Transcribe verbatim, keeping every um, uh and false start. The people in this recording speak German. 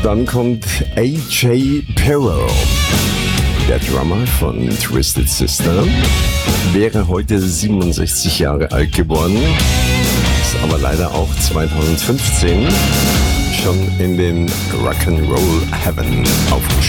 Dann kommt A J Pero, der Drummer von Twisted Sister. Wäre heute siebenundsechzig Jahre alt geworden, ist aber leider auch zweitausendfünfzehn schon in den Rock'n'Roll Heaven aufgestiegen.